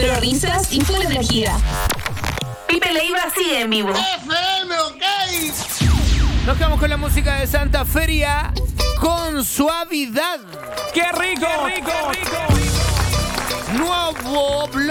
pero risas y full energía. Pipe Leiva sigue en vivo. FM, ok. Nos quedamos con la música de Santa Feria con Suavidad. ¡Qué rico! ¡Qué rico! Nuevo blog.